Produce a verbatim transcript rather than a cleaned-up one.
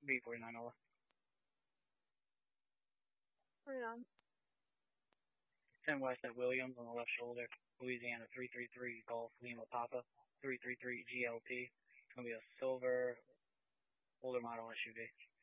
B forty-nine over. Right on. ten West at Williams on the left shoulder. Louisiana three three three Golf Lima Papa three three three G L P. It's gonna be a silver older model S U V.